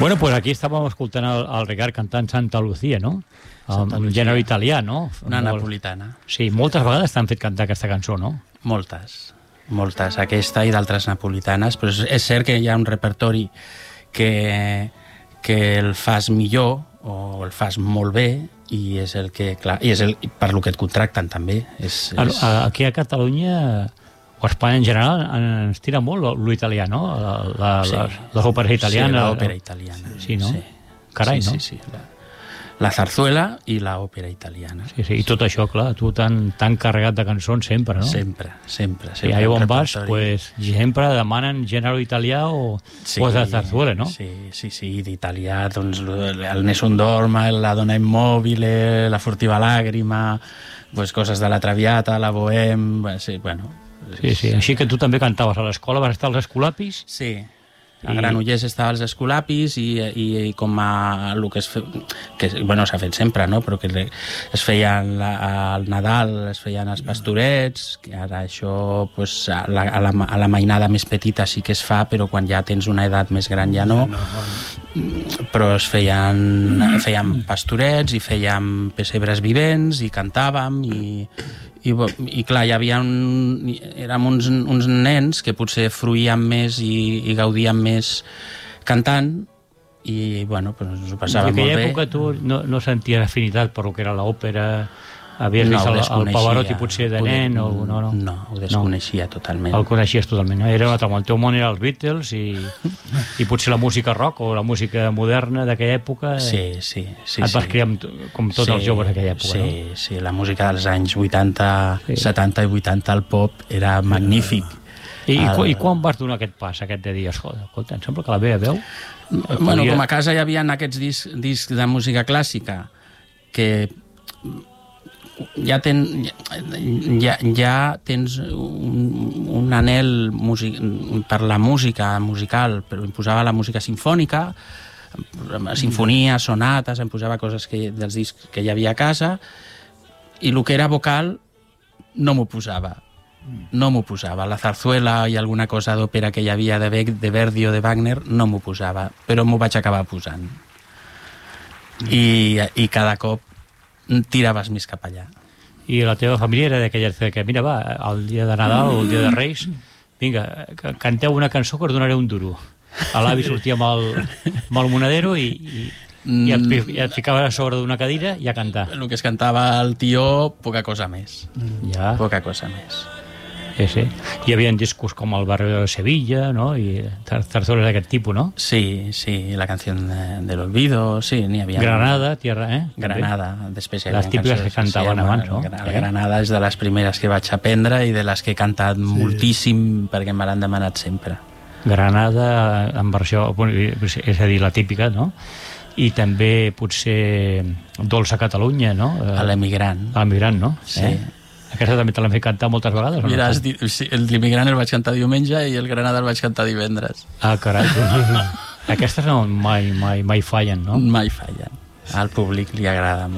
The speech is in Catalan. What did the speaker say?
Bueno, pues aquí estàvem escoltant el Ricard cantant Santa Lucía, no? Un gènere italià, no? Una napolitana. Sí, moltes vegades t'han fet cantar aquesta cançó, no? Moltes, aquesta i d'altres napolitanes, però és cert que hi ha un repertori que el fas millor o el fas molt bé i és el que, clar, per lo que et contracten també. Aquí a Catalunya o a Espanya en general ens tira molt l'italià, no? Les òperes italianes. Sí, l'òpera italiana. Sí, no? Carai, no? Sí. La zarzuela i l'òpera italiana. Sí, i tot això, clar, tu tan carregat de cançons sempre, no? Sempre. I allà on vas, pues, sempre demanen gènere italià o de zarzuela, no? Sí, d'italià, doncs, el Nessun Dorma, la Donna Immobile, la Furtiva Làgrima, pues, coses de la Traviata, la Bohème, sí, bueno... Sí, així que tu també cantaves a l'escola, vas estar als Escolapis? Sí, a Granollers estava als Escolapis i com a el que s'ha fet sempre, no? Però que es feien al Nadal, es feien els pastorets, que ara això a la mainada més petita sí que es fa, però quan ja tens una edat més gran ja no. Però es feien pastorets i fèiem pessebres vivents i cantàvem i clar, hi havia érem uns nens que potser fruïen més i gaudien més cantant i, bueno, pues ens ho passàvem molt bé. En aquella època tu no senties afinitat per lo que era l'òpera? Havies vist el Pavarotti potser de nen? No, ho desconeixia totalment. El coneixies totalment, no? Era un altre món. El teu món era els Beatles i potser la música rock o la música moderna d'aquella època. Sí. Et vas criar com tots els joves d'aquella època, no? Sí, la música dels anys 80, 70 i 80, el pop, era magnífic. I quan vas donar aquest pas, aquest de dir, escolta, em sembla que la meva veu... Bueno, com a casa hi havia aquests discs de música clàssica que ja tens un anhel per la música musical, però em posava la música sinfònica, sinfonies, sonates, em posava coses dels discs que hi havia a casa, i el que era vocal no m'ho posava. La zarzuela i alguna cosa d'òpera que hi havia de Verdi o de Wagner no m'ho posava, però m'ho vaig acabar posant. I cada cop tiraves més cap allà. I la teva família era d'aquella que, mira, va, el dia de Nadal o el dia de Reis, vinga, canteu una cançó que us donaré un duro. L'avi sortia amb el monedero i et ficaves a sobre d'una cadira i a cantar. El que es cantava el tió, poca cosa més. Poca cosa més. Sí. Hi havia discos com el barri de Sevilla, no? I zarzuelas d'aquest tipus, no? Sí, la canción del olvido, sí, n'hi havia. Granada, tierra, Granada, després hi havia les típiques que cantaven abans, no? Granada és de les primeres que vaig aprendre i de les que he cantat moltíssim perquè me l'han demanat sempre. Granada en versió, és a dir, la típica, no? I també potser Dolça Catalunya, no? A l'Emigrant. A l'Emigrant, no? Sí. Aquesta també te l'han fet cantar moltes vegades? Mira, l'Immigrant el vaig cantar diumenge i el Granada el vaig cantar divendres. Ah, carai. Aquestes no mai fallen, no? Mai fallen. Al públic li agrada molt.